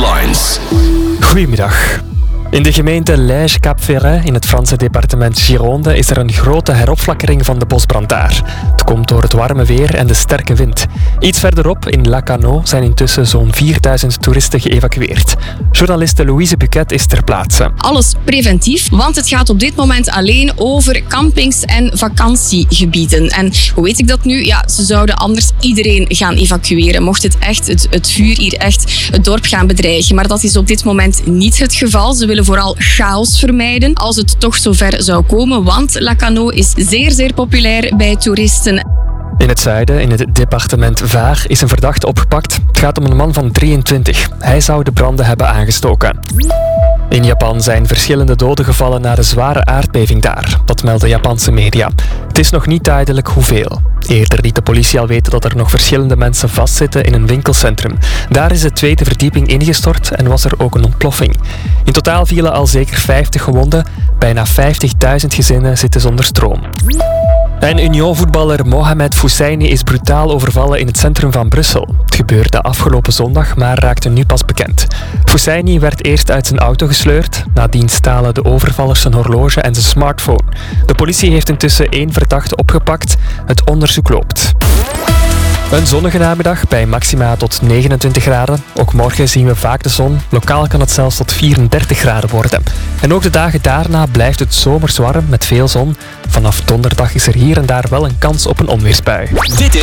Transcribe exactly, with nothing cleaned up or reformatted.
Headlines. Goedemiddag. In de gemeente Lège-Cap-Ferret in het Franse departement Gironde is er een grote heropflakkering van de bosbrand daar. Het komt door het warme weer en de sterke wind. Iets verderop, in Lacanau, zijn intussen zo'n vierduizend toeristen geëvacueerd. Journaliste Louise Buquet is ter plaatse. Alles preventief, want het gaat op dit moment alleen over campings en vakantiegebieden. En hoe weet ik dat nu? Ja, ze zouden anders iedereen gaan evacueren. Mocht het echt het, het vuur hier echt het dorp gaan bedreigen. Maar dat is op dit moment niet het geval. Ze willen vooral chaos vermijden als het toch zover zou komen, want Lacanau is zeer, zeer populair bij toeristen. In het zuiden, in het departement Var, is een verdachte opgepakt. Het gaat om een man van drieëntwintig. Hij zou de branden hebben aangestoken. In Japan zijn verschillende doden gevallen na de zware aardbeving daar. Dat melden Japanse media. Het is nog niet duidelijk hoeveel. Eerder liet de politie al weten dat er nog verschillende mensen vastzitten in een winkelcentrum. Daar is de tweede verdieping ingestort en was er ook een ontploffing. In totaal vielen al zeker vijftig gewonden. Bijna vijftigduizend gezinnen zitten zonder stroom. En Union-voetballer Mohamed Fousseini is brutaal overvallen in het centrum van Brussel. Het gebeurde afgelopen zondag, maar raakte nu pas bekend. Fousseini werd eerst uit zijn auto gesleurd. Nadien stalen de overvallers zijn horloge en zijn smartphone. De politie heeft intussen één verdachte opgepakt. Het onderzoek loopt. Een zonnige namiddag bij maxima tot negenentwintig graden. Ook morgen zien we vaak de zon. Lokaal kan het zelfs tot vierendertig graden worden. En ook de dagen daarna blijft het zomers warm met veel zon. Vanaf donderdag is er hier en daar wel een kans op een onweersbui. Dit is